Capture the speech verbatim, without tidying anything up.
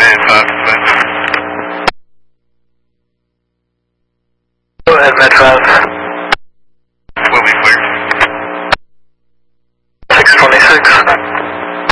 Go ahead, Met five. Will be clear. six twenty-six.